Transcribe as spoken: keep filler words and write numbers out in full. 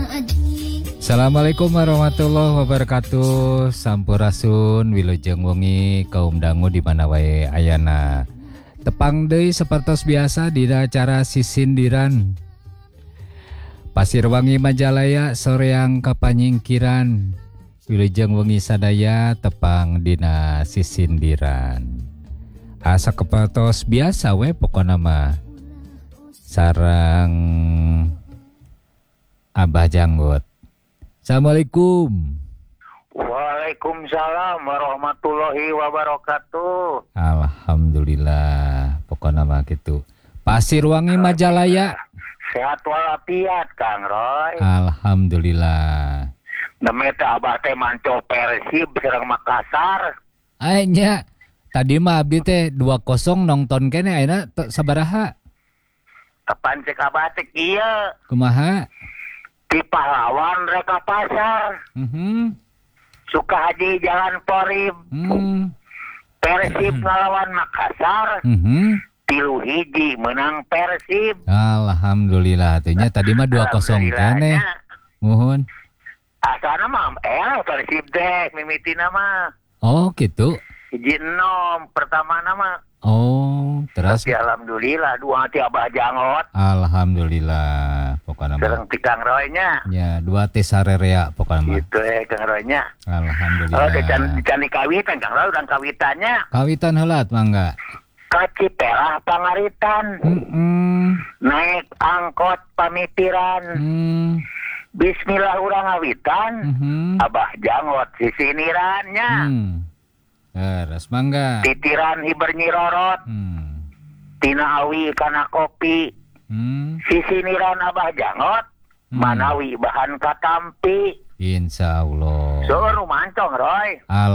Assalamualaikum warahmatullahi wabarakatuh. Sampurasun wilujeng wengi kaum dangu di mana wae ayana. Tepang deui sapertos biasa di acara sisindiran. Pasir Wangi Majalaya soreang kapanyingkiran. Wilujeng wengi sadaya tepang dina sisindiran. Asa kepatos biasa we pokona mah. Sarang Abah Janggut. Assalamualaikum. Waalaikumsalam warahmatullahi wabarakatuh. Alhamdulillah. Pokoknya mah gitu. Pasir Wangi Majalaya. Sehat walafiat Kang Roy. Alhamdulillah. Nemeta abah teh manco Persib sareng Makassar. Anya. Tadi mah abdi teh dua kosong nonton kene ayeuna sabaraha? Kapan cek abah teh ieu? Kumaha? Di Pahlawan reka pasar. Mhm. Sukahaji Jalan Porib. Hmm. Persib ngalawan Makassar. Mhm. Tilu hiji menang Persib. Alhamdulillah. Artinya tadi mah dua kosong kene. Muhun. Asana mah eh Persib deh mimitina mah. Oh, gitu. Hiji enom pertama nama. Oh, terus Tapi alhamdulillah dua hati abah Jangot. Alhamdulillah. Pokoknya mah. Sereng ti Kang Roy-nya. Ya, dua teh sarerea pokoknya mah. Gitu eh Kang Roy-nya. Alhamdulillah. Kalau dican dican kawitan Kang Roy dan kawitannya. Kawitan heula mangga. Ka Cipelah Pangaritan. Heeh. Naik angkot pamitiran. Hmm. Bismillah urang ngawitan. Mhm. Abah Jangot sisinirannya. Hmm. Beres mangga. Titiran hiber nyirorot. Hmm. Tina awi kana kopi. Hmm. Sisiniran Abah Jangot. Hmm. Manawi bahan katampi. Insyaallah. Suruh mancong Roy. Al